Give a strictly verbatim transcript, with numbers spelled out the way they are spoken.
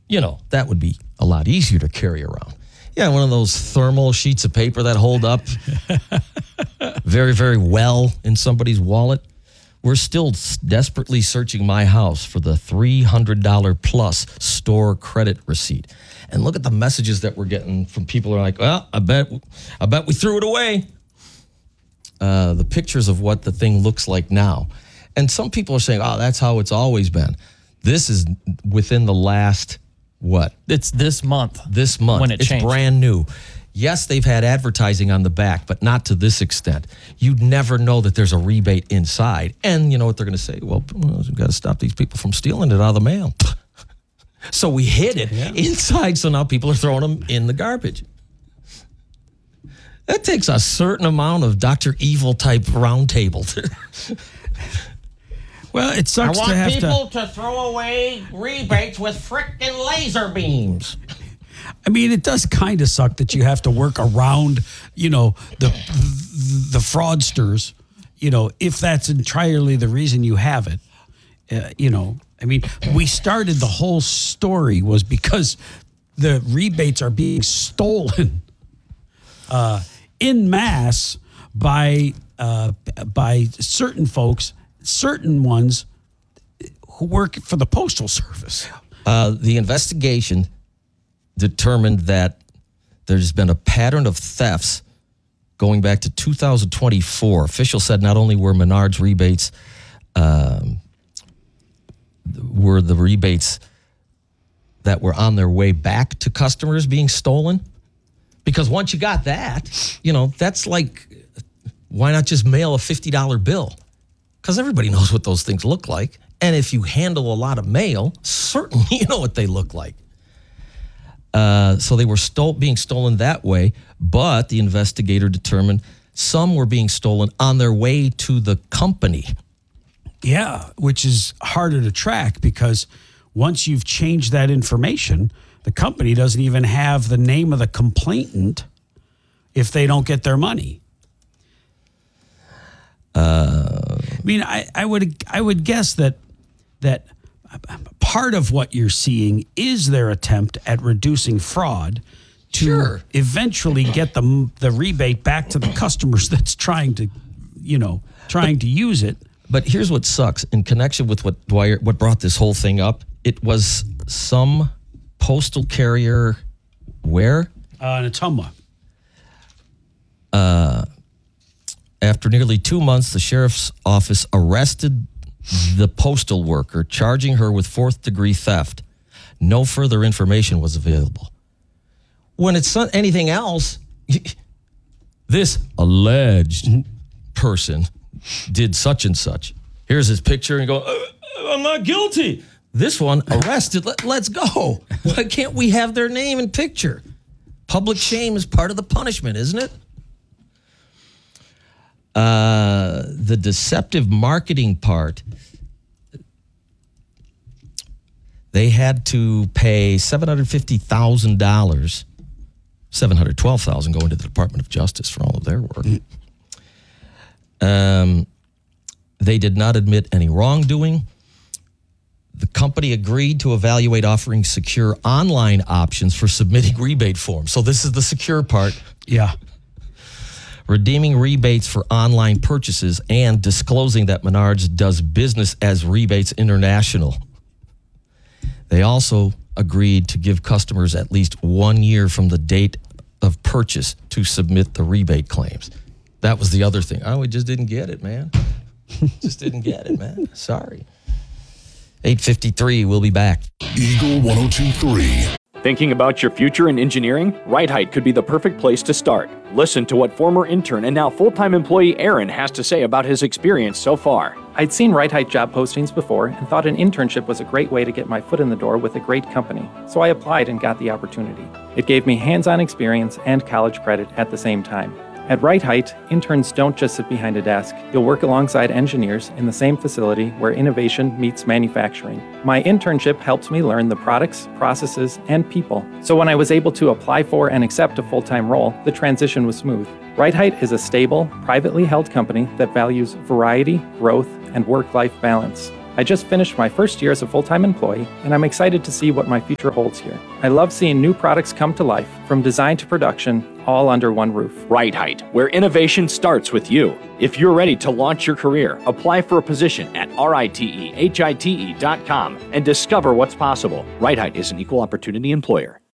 You know, that would be a lot easier to carry around. Yeah, one of those thermal sheets of paper that hold up very, very well in somebody's wallet. We're still desperately searching my house for the three hundred dollars plus store credit receipt. And look at the messages that we're getting from people who are like, well, I bet, I bet we threw it away. Uh, the pictures of what the thing looks like now. And some people are saying, oh, that's how it's always been. This is within the last, what? It's this month. This month. When it it's changed. Brand new. Yes, they've had advertising on the back, but not to this extent. You'd never know that there's a rebate inside. And you know what they're going to say? Well, we've got to stop these people from stealing it out of the mail. So we hid it yeah. inside, so now people are throwing them in the garbage. That takes a certain amount of Doctor Evil type round table. Well, it sucks I want to have people to... to throw away rebates with frickin' laser beams. I mean, it does kind of suck that you have to work around, you know, the the fraudsters, you know, if that's entirely the reason you have it. Uh, you know, I mean, we started the whole story was because the rebates are being stolen uh, in mass by uh, by certain folks, certain ones who work for the Postal Service. Uh, the investigation determined that there's been a pattern of thefts going back to two thousand twenty-four. Officials said not only were Menards rebates, um, were the rebates that were on their way back to customers being stolen. Because once you got that, you know, that's like, why not just mail a fifty dollar bill? Because everybody knows what those things look like. And if you handle a lot of mail, certainly you know what they look like. Uh, so they were stole, being stolen that way, but the investigator determined some were being stolen on their way to the company. Yeah, which is harder to track because once you've changed that information, the company doesn't even have the name of the complainant if they don't get their money. Uh, I mean, I, I would I would guess that that part of what you're seeing is their attempt at reducing fraud to sure. eventually get the the rebate back to the customers that's trying to, you know, trying but, to use it. But here's what sucks in connection with what Dwyer, what brought this whole thing up. It was some postal carrier where? Uh, in Ottumwa. Uh, after nearly two months, the sheriff's office arrested the postal worker, charging her with fourth degree theft. No further information was available. When it's anything else, this alleged person did such and such. Here's his picture and go, uh, I'm not guilty. This one arrested. Let, let's go. Why can't we have their name and picture? Public shame is part of the punishment, isn't it? Uh, the deceptive marketing part, they had to pay seven hundred fifty thousand dollars, seven hundred twelve thousand dollars going to the Department of Justice for all of their work. Um, they did not admit any wrongdoing. The company agreed to evaluate offering secure online options for submitting rebate forms. So this is the secure part. Yeah. Redeeming rebates for online purchases and disclosing that Menards does business as Rebates International. They also agreed to give customers at least one year from the date of purchase to submit the rebate claims. That was the other thing. Oh, we just didn't get it, man. Just didn't get it, man. Sorry. eight fifty-three, we'll be back. Eagle one oh two point three. Thinking about your future in engineering? Right Height could be the perfect place to start. Listen to what former intern and now full-time employee Aaron has to say about his experience so far. I'd seen Right Height job postings before and thought an internship was a great way to get my foot in the door with a great company, so I applied and got the opportunity. It gave me hands-on experience and college credit at the same time. At Right Height, interns don't just sit behind a desk. You'll work alongside engineers in the same facility where innovation meets manufacturing. My internship helped me learn the products, processes, and people. So when I was able to apply for and accept a full-time role, the transition was smooth. Right Height is a stable, privately held company that values variety, growth, and work-life balance. I just finished my first year as a full-time employee, and I'm excited to see what my future holds here. I love seeing new products come to life, from design to production, all under one roof. Right Height, where innovation starts with you. If you're ready to launch your career, apply for a position at ritehite dot com and discover what's possible. Right Height is an equal opportunity employer.